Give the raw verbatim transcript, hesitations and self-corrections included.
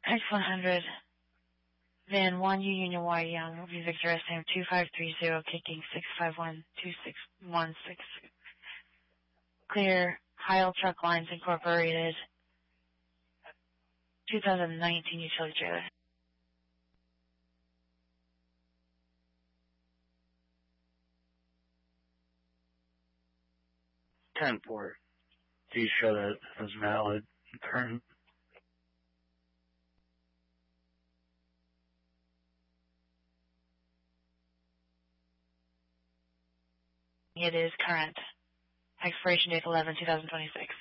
X one hundred, Van one U Union Y Young, V Victor S M two five three zero, kicking six five one two six one six. Clear, Heil Truck Lines Incorporated, two thousand nineteen utility trailer. ten four. Do you show that as valid and current? It is current. Expiration date eleven two thousand twenty-six.